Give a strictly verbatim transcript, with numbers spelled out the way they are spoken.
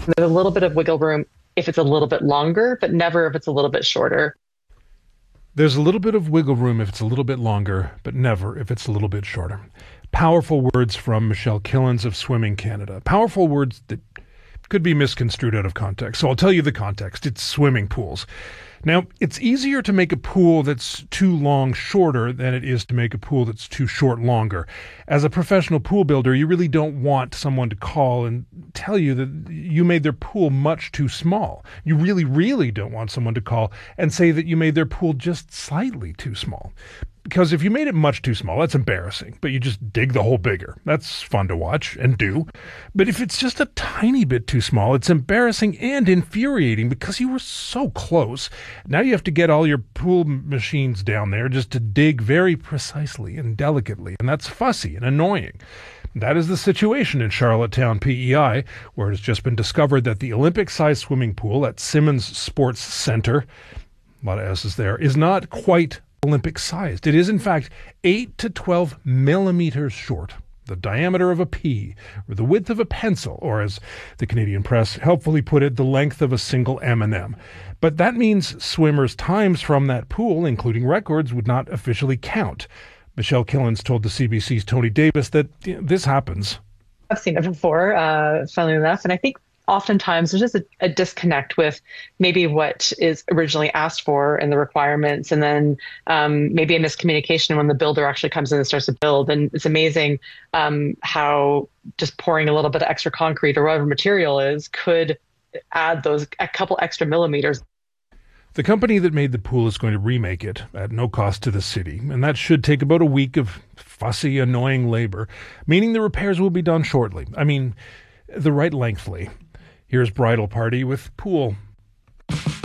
There's a little bit of wiggle room if it's a little bit longer, but never if it's a little bit shorter. There's a little bit of wiggle room if it's a little bit longer, but never if it's a little bit shorter. Powerful words from Michelle Killens of Swimming Canada. Powerful words that could be misconstrued out of context. So I'll tell you the context. It's swimming pools. Now, it's easier to make a pool that's too long shorter than it is to make a pool that's too short longer. As a professional pool builder, you really don't want someone to call and tell you that you made their pool much too small. You really, really don't want someone to call and say that you made their pool just slightly too small. Because if you made it much too small, that's embarrassing, but you just dig the hole bigger. That's fun to watch and do. But if it's just a tiny bit too small, it's embarrassing and infuriating because you were so close. Now you have to get all your pool machines down there just to dig very precisely and delicately, and that's fussy and annoying. That is the situation in Charlottetown, P E I, where it has just been discovered that the Olympic-sized swimming pool at Simmons Sports Centre, a lot of S's there, is not quite Olympic-sized. It is, in fact, eight to twelve millimeters short, the diameter of a pea, or the width of a pencil, or as the Canadian press helpfully put it, the length of a single M and M. But that means swimmers' times from that pool, including records, would not officially count. Michelle Killens told the C B C's Tony Davis that you know, this happens. I've seen it before, uh, funnily enough, and I think oftentimes there's just a, a disconnect with maybe what is originally asked for in the requirements, and then um, maybe a miscommunication when the builder actually comes in and starts to build. And it's amazing um, how just pouring a little bit of extra concrete or whatever material is could add those a couple extra millimeters. The company that made the pool is going to remake it at no cost to the city, and that should take about a week of fussy, annoying labor, meaning the repairs will be done shortly. I mean, the right lengthly. Here's Bridal Party with pool